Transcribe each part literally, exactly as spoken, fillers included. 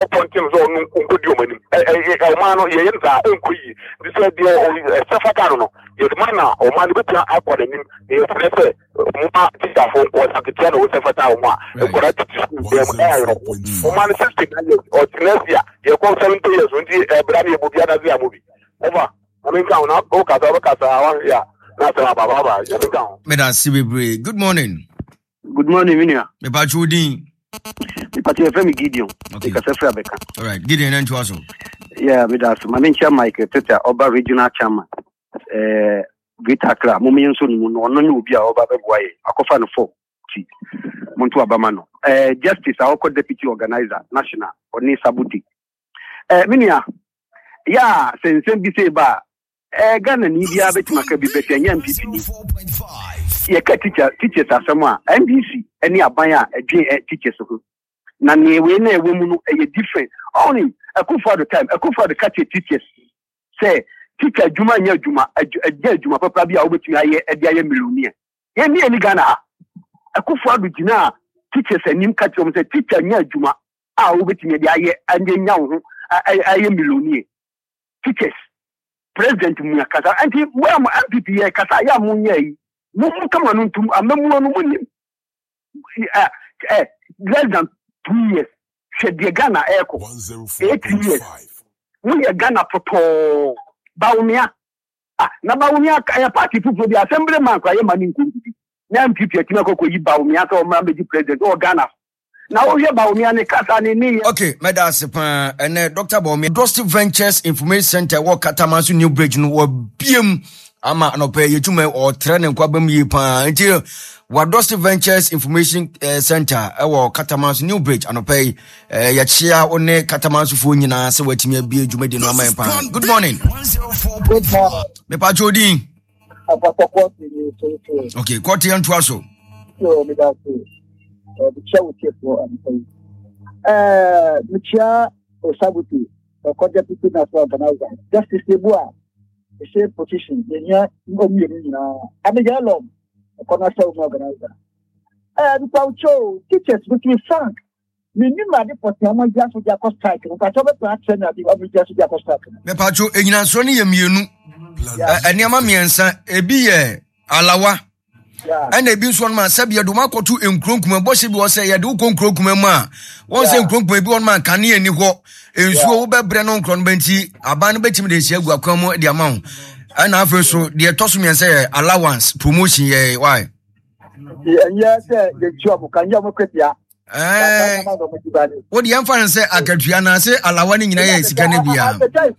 content so no nkodi omani e ma no ye yinza enkoyi this way dey safata no ye man na o man be plan akọ nim e frefe ma tita fo ko sakiti na o safata o ma e ko ra titi dem e o man sixty years or next year ye ko seventy years unti e bra me bobia na zia mobi over I mean count na o ka o ka sa ya na sa baba baba ye count me da sibebre. Good morning. Good morning, Minia. Me pa chudi. Me pa F M Gideon. Okay. Because F M all right. Gideon and also. Yeah, me da so. My name is Mike Tete, Oba Regional Chairman. Eh, Greater Accra. Mo me nso ni mo no no ni obi a Oba be boy. Akofa no four. Ti. Montu abama no. Eh, Justice Awoko Deputy Organizer National Oni Sabuti. Eh, Minia. Yeah, sense bi say ba. Eh, Ghana ni bia betima ka bi bete nya M P P ni. Ye ka teacher teachers asema N D C any aban a edwe teachers ho na ne we na ewo mu no e different only akufo the time akufo the catch teachers say teacher juma nya juma adja juma papa bia obetumi aye e dia ye millionaire ye ni eni Ghana ha akufo adu gina teachers anim catch o say teacher nya juma a obetumi dia ye anye nya ho aye millionaire teachers president mu akasa anti we am M P P ye kasa ya mu nya yi Mumu kama nuntum amemu anu muni eh eh less than two years she de Ghana eko eight years mu ye Ghana poto baumia ah na baumia ya party fufu bi assemblyman kwa ye mani nkunti na M P P atima kokko yi baumia so ma meji president o Ghana na o ye baumia ne kasa ne ni okay meda sepa ene Doctor Baumia Dostip Ventures Information Center wo Katamanso New Bridge no wo biem ama anope yetuma o trene nkwabam yi pa nti wa Dostip Ventures Information uh, Center e wo Katamanso New Bridge anope uh, ya chia one Katamanso fo nyina se watimi abie dwumadi no ama pa. Good morning. Good morning. Me pa jodi okay kwoti anto aso so me da so the chair for am eh me chair o sabuti o koja people na so organizer justice lebua the same position the nya ngomi ni na abegalo o na so organizer eh the paucho teachers with me frank me ni ma de potiamo ja so ja cost strike o ka to be plan train na bi o ja so ja cost strike me pacho enyina so ne yemienu eniama miensa ebi ye alawa and ebi nso on ma sabia do makoto enkronkuma bo se bi o se ye de ukonkronkuma mu a won se enkronkuma bi on ma kane ani ho ensuo wo bebre no nkron banti aban no betimi de sia gu akwan mu de ama ho ana afa so de toso miensa ye allowance promotion ye why yeah say the job kan ya mo kwatia eh what the amfa say akatua na say alawa ni nyina ye sika ne bia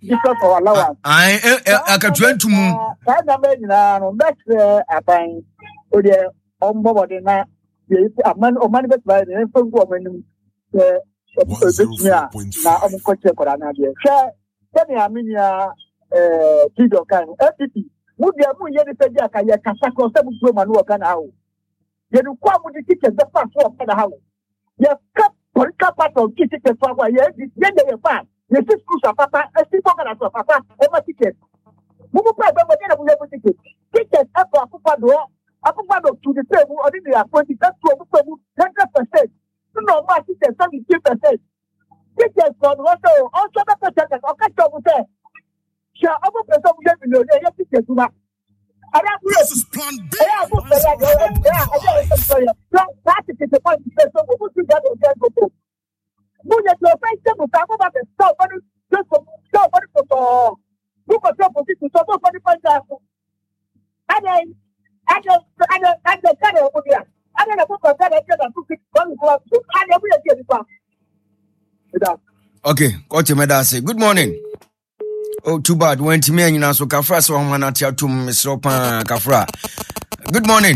ai akatua ntumu ka na me nyina no next aban o de ombo body na ye aman o man bet by the phone go manim eh na o ko che ko na de she tani aminia eh tido kan F P P mu de mu ye de peji aka ye kasa ko se mu pro manu o kan ha o ye du kwa mu de ticket the pass o kan ha o ye kap polika pato ticket the fa ye ye ye fa ye six school sa papa e si po kana so papa e ma ticket mu mu pa be mo de na mu ye ticket ticket e ko akupa do akupa do to the table or the appointment that to mu one hundred percent no ma ticket seventy percent ticket for also also the percent o ka to mu say sha abu person mu ye million ye ticket ma This is plan B. Yeah, yeah, yeah. That is the point. So we put together again. We need to face them. We talk about the stuff. But just for stuff. But for who got your position? So for the point that and then and then and then and then kind of over there. And then the book of that I get and took it one for and then we get it. Okay, Coach Medase. Good morning. Oh, too bad. When to me and you so Kafra so I'm not here to Mister Opa Kafra. Good morning.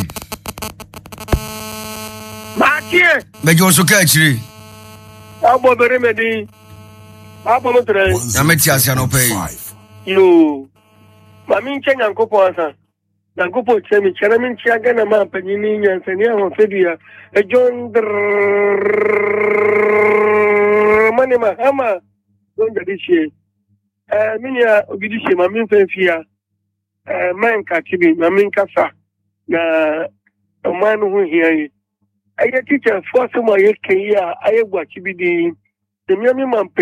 Makie. Bejo so kachiri. Abo bere medi. Abo no tre. Na meti asia no pay. Yo. Mami nche nyankopo ansa. Nyankopo che mi chere mi nche aga na ma panyini nyanse ni ahon fedua. E John Mani Mahama. Don jadi she. Eh minia obidishe mami mfefia eh man ka tibi mami nkasa na omanu hu hiaye aye teacher force mo ye kan ya aye gwa tibi di emi mi man